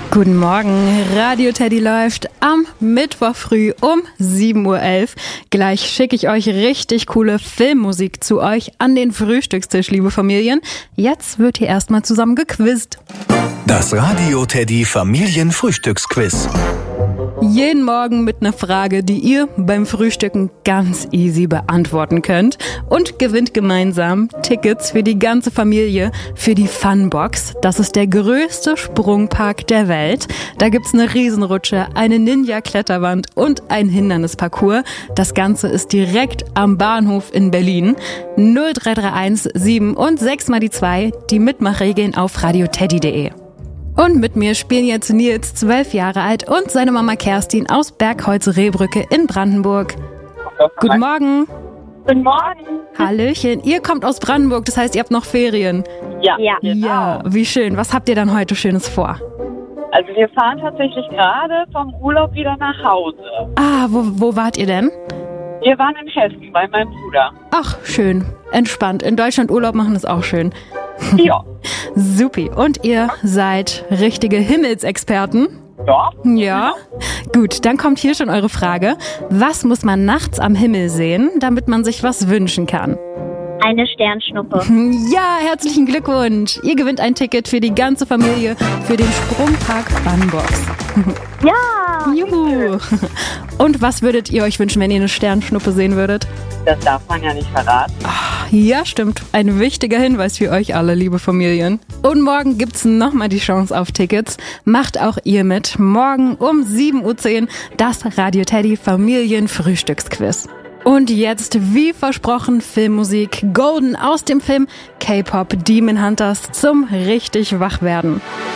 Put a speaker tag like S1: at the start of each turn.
S1: Guten Morgen, Radio Teddy läuft am Mittwoch früh um 7.11 Uhr. Gleich schicke ich euch richtig coole Filmmusik zu euch an den Frühstückstisch, liebe Familien. Jetzt wird hier erstmal zusammen gequizzt.
S2: Das Radio Teddy Familienfrühstücksquiz.
S1: Jeden Morgen mit einer Frage, die ihr beim Frühstücken ganz easy beantworten könnt. Und gewinnt gemeinsam Tickets für die ganze Familie für die Funbox. Das ist der größte Sprungpark der Welt. Da gibt's eine Riesenrutsche, eine Ninja-Kletterwand und ein Hindernisparcours. Das Ganze ist direkt am Bahnhof in Berlin. 0331 7 und 6 mal die 2, die Mitmachregeln auf radioteddy.de. Und mit mir spielen jetzt Nils, 12 Jahre alt, und seine Mama Kerstin aus Bergholz-Rehbrücke in Brandenburg. Guten Morgen.
S3: Guten Morgen.
S1: Hallöchen. Ihr kommt aus Brandenburg, das heißt, ihr habt noch Ferien.
S3: Ja.
S1: Ja, wie schön. Was habt ihr dann heute Schönes vor?
S3: Also wir fahren tatsächlich gerade vom Urlaub wieder nach Hause.
S1: Ah, wo wart ihr denn?
S3: Wir waren in Hessen bei meinem Bruder.
S1: Ach, schön. Entspannt. In Deutschland Urlaub machen ist auch schön.
S3: Ja.
S1: Supi. Und ihr seid richtige Himmelsexperten?
S3: Ja.
S1: Ja. Gut, dann kommt hier schon eure Frage. Was muss man nachts am Himmel sehen, damit man sich was wünschen kann?
S4: Eine Sternschnuppe.
S1: Ja, herzlichen Glückwunsch. Ihr gewinnt ein Ticket für die ganze Familie für den Sprungpark Funbox.
S4: Ja!
S1: Juhu. Und was würdet ihr euch wünschen, wenn ihr eine Sternschnuppe sehen würdet?
S3: Das darf man ja nicht verraten.
S1: Ja, stimmt. Ein wichtiger Hinweis für euch alle, liebe Familien. Und morgen gibt's nochmal die Chance auf Tickets. Macht auch ihr mit. Morgen um 7.10 Uhr das Radio Teddy Familienfrühstücksquiz. Und jetzt, wie versprochen, Filmmusik Golden aus dem Film K-Pop Demon Hunters zum richtig Wachwerden.